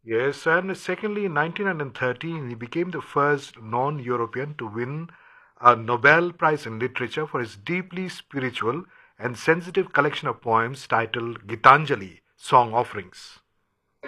Yes, and secondly, in 1913, he became the first non European to win a Nobel Prize in Literature for his deeply spiritual and sensitive collection of poems titled Gitanjali Song Offerings.